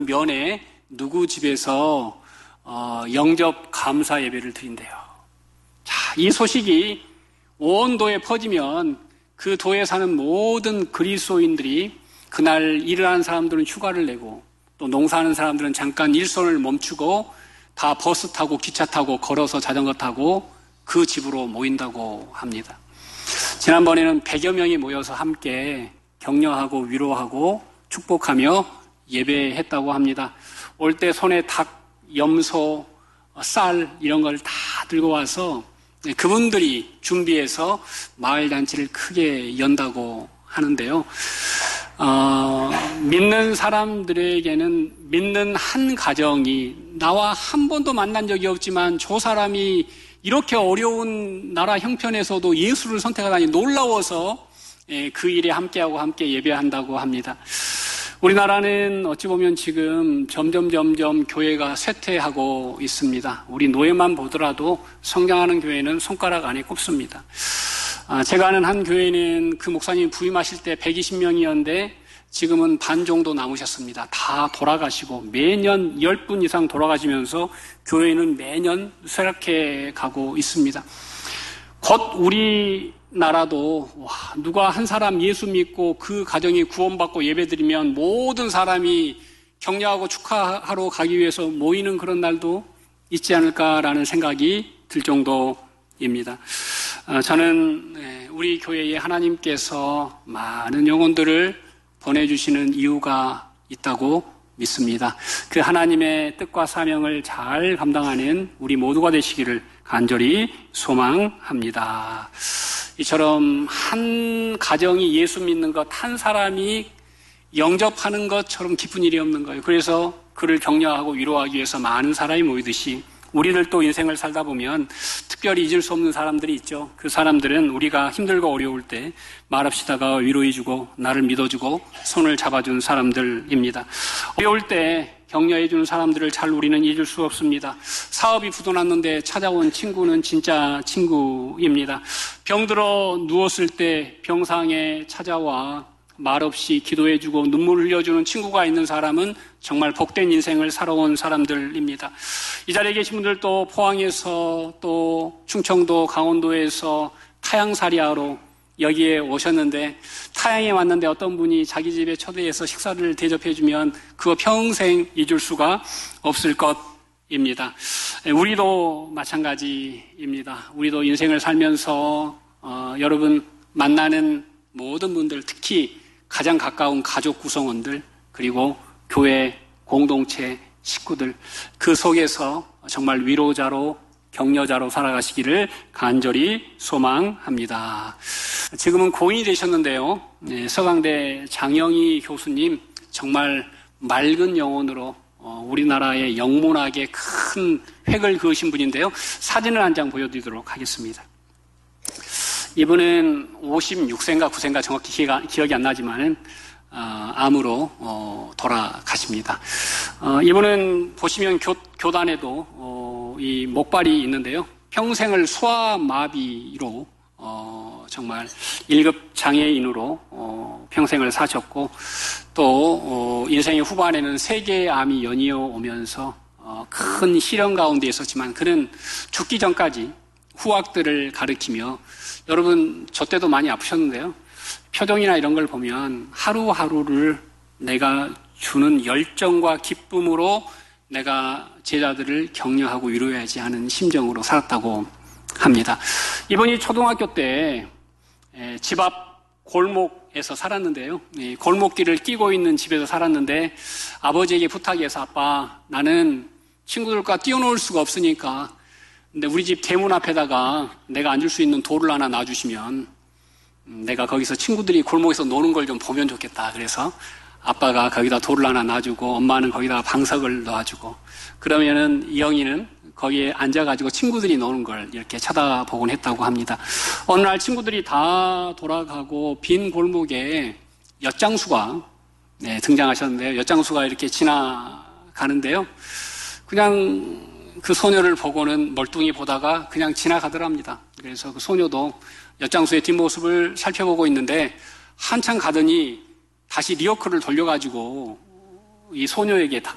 면에 누구 집에서 영접 감사 예배를 드린대요. 자, 이 소식이 온 도에 퍼지면 그 도에 사는 모든 그리스도인들이 그날 일을 하는 사람들은 휴가를 내고 또 농사하는 사람들은 잠깐 일손을 멈추고 다 버스 타고 기차 타고 걸어서 자전거 타고 그 집으로 모인다고 합니다. 지난번에는 100여 명이 모여서 함께 격려하고 위로하고 축복하며 예배했다고 합니다. 올 때 손에 닭, 염소, 쌀 이런 걸 다 들고 와서 그분들이 준비해서 마을 잔치를 크게 연다고 하는데요. 믿는 사람들에게는 믿는 한 가정이 나와 한 번도 만난 적이 없지만 저 사람이 이렇게 어려운 나라 형편에서도 예수를 선택하다니 놀라워서 그 일에 함께하고 함께 예배한다고 합니다. 우리나라는 어찌 보면 지금 점점 교회가 쇠퇴하고 있습니다. 우리 노예만 보더라도 성장하는 교회는 손가락 안에 꼽습니다. 제가 아는 한 교회는 그 목사님이 부임하실 때 120명이었는데 지금은 반 정도 남으셨습니다. 다 돌아가시고 매년 10분 이상 돌아가시면서 교회는 매년 쇠락해 가고 있습니다. 곧 우리나라도 누가 한 사람 예수 믿고 그 가정이 구원받고 예배드리면 모든 사람이 격려하고 축하하러 가기 위해서 모이는 그런 날도 있지 않을까라는 생각이 들 정도입니다. 저는 우리 교회에 하나님께서 많은 영혼들을 보내주시는 이유가 있다고 믿습니다. 그 하나님의 뜻과 사명을 잘 감당하는 우리 모두가 되시기를 간절히 소망합니다. 이처럼 한 가정이 예수 믿는 것, 한 사람이 영접하는 것처럼 기쁜 일이 없는 거예요. 그래서 그를 격려하고 위로하기 위해서 많은 사람이 모이듯이 우리들도 인생을 살다 보면 특별히 잊을 수 없는 사람들이 있죠. 그 사람들은 우리가 힘들고 어려울 때 말없이다가 위로해주고 나를 믿어주고 손을 잡아준 사람들입니다. 어려울 때 격려해주는 사람들을 잘 우리는 잊을 수 없습니다. 사업이 부도났는데 찾아온 친구는 진짜 친구입니다. 병들어 누웠을 때 병상에 찾아와 말없이 기도해주고 눈물을 흘려주는 친구가 있는 사람은 정말 복된 인생을 살아온 사람들입니다. 이 자리에 계신 분들도 포항에서 또 충청도 강원도에서 타향살이하러 여기에 오셨는데 타향에 왔는데 어떤 분이 자기 집에 초대해서 식사를 대접해주면 그거 평생 잊을 수가 없을 것입니다. 우리도 마찬가지입니다. 우리도 인생을 살면서 여러분 만나는 모든 분들 특히 가장 가까운 가족 구성원들 그리고 교회 공동체 식구들 그 속에서 정말 위로자로 격려자로 살아가시기를 간절히 소망합니다. 지금은 고인이 되셨는데요. 서강대 장영희 교수님 정말 맑은 영혼으로 우리나라의 영문학에 큰 획을 그으신 분인데요. 사진을 한 장 보여드리도록 하겠습니다. 이분은 56세인가 9세인가 정확히 기억이 안 나지만은 암으로 돌아가십니다. 이분은 보시면 교단에도 이 목발이 있는데요. 평생을 소아마비로 정말 1급 장애인으로 평생을 사셨고 또 인생의 후반에는 3개의 암이 연이어 오면서 큰 시련 가운데 있었지만 그는 죽기 전까지 후학들을 가르치며 여러분 저 때도 많이 아프셨는데요. 표정이나 이런 걸 보면 하루하루를 내가 주는 열정과 기쁨으로 내가 제자들을 격려하고 위로해야지 하는 심정으로 살았다고 합니다. 이분이 초등학교 때 집 앞 골목에서 살았는데요. 골목길을 끼고 있는 집에서 살았는데 아버지에게 부탁해서 아빠 나는 친구들과 뛰어놀 수가 없으니까 근데 우리 집 대문 앞에다가 내가 앉을 수 있는 돌을 하나 놔주시면 내가 거기서 친구들이 골목에서 노는 걸 좀 보면 좋겠다. 그래서 아빠가 거기다 돌을 하나 놔주고 엄마는 거기다가 방석을 놔주고 그러면은 이 영희는 거기에 앉아가지고 친구들이 노는 걸 이렇게 쳐다보곤 했다고 합니다. 어느 날 친구들이 다 돌아가고 빈 골목에 엿장수가 등장하셨는데요. 엿장수가 이렇게 지나가는데요. 그냥 그 소녀를 보고는 멀뚱히 보다가 그냥 지나가더랍니다. 그래서 그 소녀도 엿장수의 뒷모습을 살펴보고 있는데 한참 가더니 다시 리어커를 돌려가지고 이 소녀에게